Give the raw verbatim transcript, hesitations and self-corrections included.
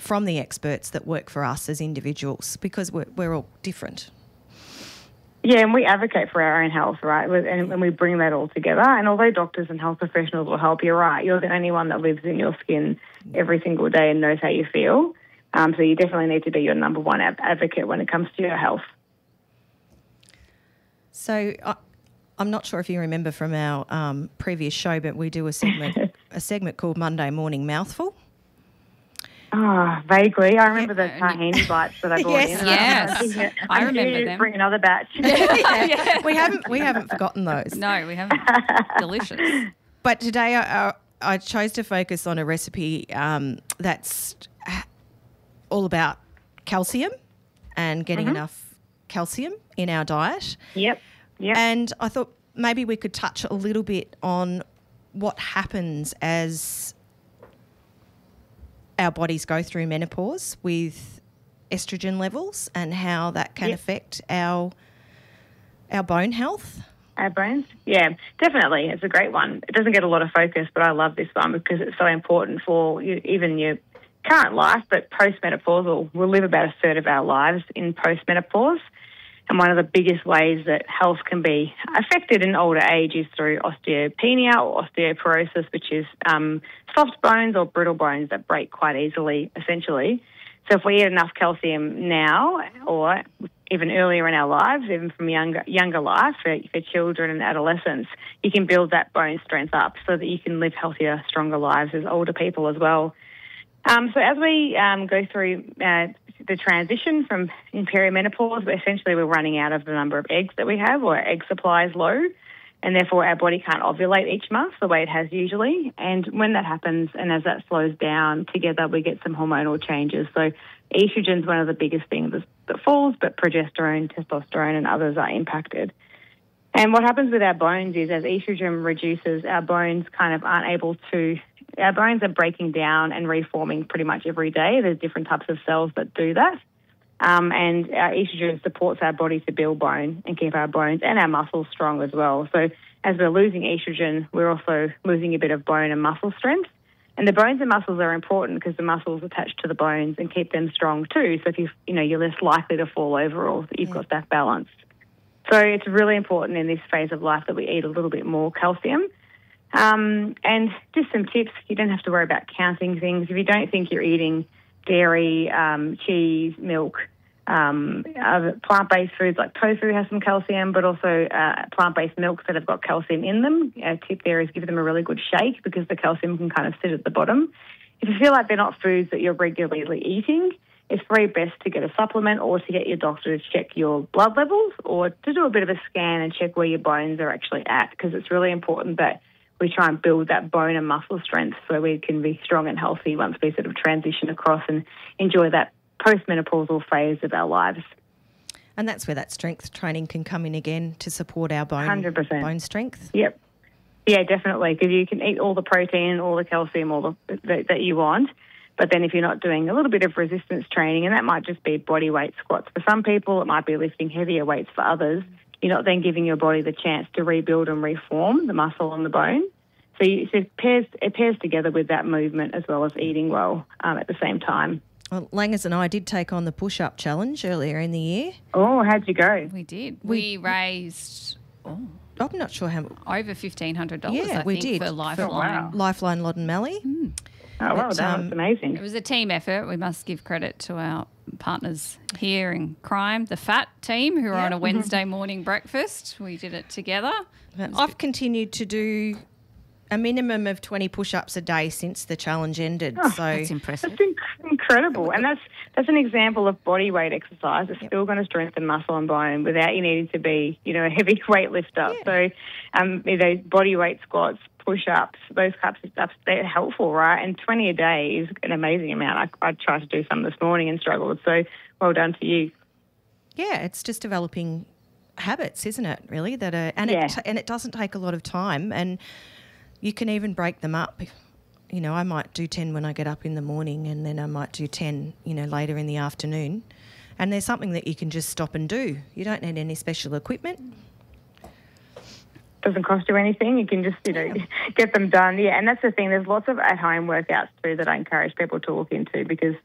from the experts that work for us as individuals, because we're, we're all different. Yeah, and we advocate for our own health, right? And, and we bring that all together. And although doctors and health professionals will help, you're right, you're the only one that lives in your skin every single day and knows how you feel. Um, so you definitely need to be your number one ad- advocate when it comes to your health. So I, I'm not sure if you remember from our um, previous show, but we do a segment a segment called Monday Morning Mouthful. Oh, vaguely. I remember the tahini bites that I bought Yes. in. Yes. I, I I remember to them. Bring another batch. yeah. We haven't we haven't forgotten those. No, we haven't. Delicious. But today I, I, I chose to focus on a recipe um, that's all about calcium and getting Mm-hmm. enough calcium in our diet. Yep. Yep. And I thought maybe we could touch a little bit on what happens as our bodies go through menopause with estrogen levels and how that can Yep. affect our our bone health. Our bones? Yeah, definitely. It's a great one. It doesn't get a lot of focus, but I love this one because it's so important for you, even your current life, but postmenopausal. We'll live about a third of our lives in postmenopause. And one of the biggest ways that health can be affected in older age is through osteopenia or osteoporosis, which is um, soft bones or brittle bones that break quite easily, essentially. So if we eat enough calcium now or even earlier in our lives, even from younger younger life, for, for children and adolescents, you can build that bone strength up so that you can live healthier, stronger lives as older people as well. Um, so as we um, go through uh, the transition from in perimenopause, essentially we're running out of the number of eggs that we have, or our egg supply is low, and therefore our body can't ovulate each month the way it has usually. And when that happens, and as that slows down, together we get some hormonal changes. So estrogen is one of the biggest things that falls, but progesterone, testosterone, and others are impacted. And what happens with our bones is as estrogen reduces, our bones kind of aren't able to, our bones are breaking down and reforming pretty much every day. There's different types of cells that do that. Um, and our estrogen supports our body to build bone and keep our bones and our muscles strong as well. So as we're losing estrogen, we're also losing a bit of bone and muscle strength. And the bones and muscles are important because the muscles attach to the bones and keep them strong too. So if you you know you're less likely to fall over, or that you've got that balance. So it's really important in this phase of life that we eat a little bit more calcium. Um, and just some tips: you don't have to worry about counting things. If you don't think you're eating dairy, um, cheese, milk, um, other plant-based foods like tofu has some calcium, but also uh, plant-based milks that have got calcium in them. A tip there is give them a really good shake because the calcium can kind of sit at the bottom. If you feel like they're not foods that you're regularly eating, it's very best to get a supplement or to get your doctor to check your blood levels or to do a bit of a scan and check where your bones are actually at, because it's really important that we try and build that bone and muscle strength so we can be strong and healthy once we sort of transition across and enjoy that postmenopausal phase of our lives. And that's where that strength training can come in again to support our bone, one hundred percent. bone strength. Yep. Yeah, definitely, because you can eat all the protein, all the calcium, all the that, that you want, but then if you're not doing a little bit of resistance training, and that might just be body weight squats for some people, it might be lifting heavier weights for others, you're not then giving your body the chance to rebuild and reform the muscle and the bone. So, you, so it, pairs, it pairs together with that movement as well as eating well um, at the same time. Well, Langers and I did take on the push-up challenge earlier in the year. Oh, how'd you go? We did. We, We- raised oh, I'm not sure how... over fifteen hundred dollars, Yeah, I we think, did. for For- Lifeline. wow. Lifeline Loddon Mallee. Oh, well But, done. um, That's amazing. It was a team effort. We must give credit to our partners here in crime, the FAT team, who are on a Wednesday morning breakfast. We did it together. I've continued to do a minimum of twenty push-ups a day since the challenge ended. Oh, so That's impressive. That's inc- incredible. And that's that's an example of body weight exercise. It's still going to strengthen muscle and bone without you needing to be, you know, a heavy weight lifter. Yeah. So um, those body weight squats, push-ups, those types of stuff, they're helpful, right? And twenty a day is an amazing amount. I, I tried to do some this morning and struggled. So well done to you. yeah, it's just developing habits, isn't it, really? That are, and, Yeah. it, and it doesn't take a lot of time, and you can even break them up. You know, I might do ten when I get up in the morning, and then I might do ten, you know, later in the afternoon. And there's something that you can just stop and do. You don't need any special equipment. Doesn't cost you anything. You can just, you know, get them done. Yeah, and that's the thing. There's lots of at-home workouts too that I encourage people to look into because